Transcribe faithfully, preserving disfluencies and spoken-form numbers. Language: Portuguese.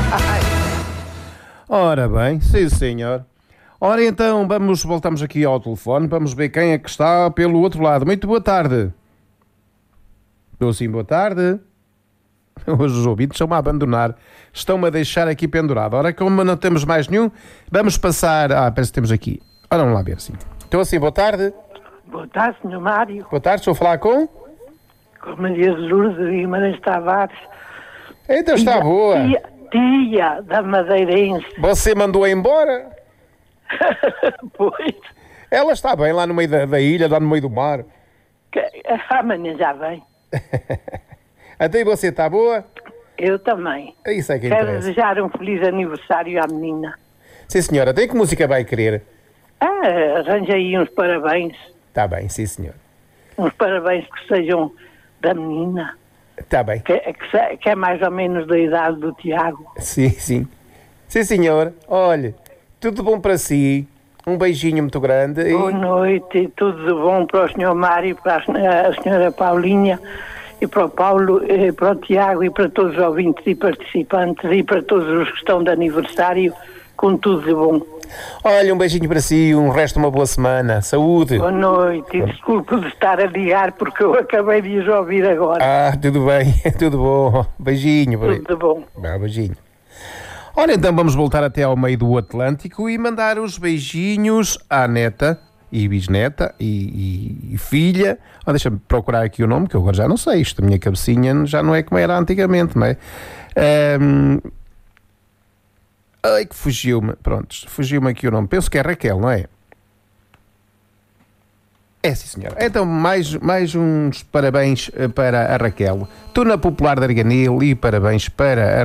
Ora bem, sim senhor. Ora então, vamos, voltamos aqui ao telefone, vamos ver quem é que está pelo outro lado. Muito boa tarde. Estou sim, boa tarde. Hoje os ouvintes estão-me a abandonar, estão-me a deixar aqui pendurado. Ora, como não temos mais nenhum, vamos passar... Ah, parece que temos aqui. Ora, vamos lá ver, sim. Estou assim, boa tarde. Boa tarde, senhor Mário. Boa tarde, estou a falar com... Com Maria de Lourdes de Guimarães Tavares. Então está tia, boa. Tia, tia da Madeirense. Você mandou-a embora? Pois. Ela está bem lá no meio da, da ilha, lá no meio do mar. Que, amanhã já vem. Até aí você está boa? Eu também. Isso é que Quero interessa. desejar um feliz aniversário à menina. Sim senhora, tem que música vai querer? Ah, arranja aí uns parabéns. Está bem, sim senhor. Uns parabéns que sejam da menina. Está bem. Que, que, se- que é mais ou menos da idade do Tiago. Sim, sim. Sim senhor, olhe, tudo bom para si. Um beijinho muito grande. E... Boa noite, tudo de bom para o senhor Mário, para a senhora, a senhora Paulinha, e para o Paulo, e para o Tiago, e para todos os ouvintes e participantes, e para todos os que estão de aniversário, com tudo de bom. Olha, um beijinho para si, um resto de uma boa semana. Saúde. Boa noite, e desculpe de estar a ligar, porque eu acabei de os ouvir agora. Ah, tudo bem, tudo bom. Beijinho. Tudo de bom. Ah, beijinho. Ora, então vamos voltar até ao meio do Atlântico e mandar os beijinhos à neta e bisneta e, e- e filha. Oh, deixa-me procurar aqui o nome, que eu agora já não sei. Isto, a minha cabecinha já não é como era antigamente, não é? Ahm, Ai, que fugiu-me. Prontos, fugiu-me aqui o nome. Penso que é Raquel, não é? É, sim, senhora. Então, mais, mais uns parabéns eh, para a Raquel. Tuna Popular de Arganil e parabéns para a